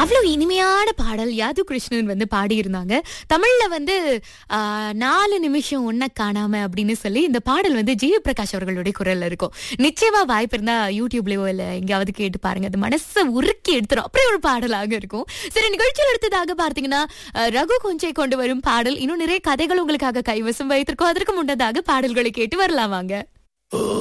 அவ்வளவு இனிமையான பாடல் யாது கிருஷ்ணன் வந்து பாடியிருந்தாங்க. தமிழ்ல வந்து 4 நிமிஷம் உன்ன காணாம அப்படின்னு சொல்லி இந்த பாடல் வந்து ஜெயபிரகாஷ் அவர்களுடைய குரல்ல இருக்கும். நிச்சயமா வாய்ப்பு இருந்தா யூடியூப்லயோ இல்ல எங்கேயாவது கேட்டு பாருங்க. அது மனசை உருக்கி எடுத்துரும். அப்படியே ஒரு பாடலாக இருக்கும். சரி, நிகழ்ச்சியில் எடுத்ததாக பார்த்தீங்கன்னா ரகு கொஞ்சை கொண்டு வரும் பாடல். இன்னும் நிறைய கதைகள் உங்களுக்காக கைவசம் வைத்திருக்கோம். அதற்கு முன்னதாக பாடல்களை கேட்டு வரலாம் வாங்க.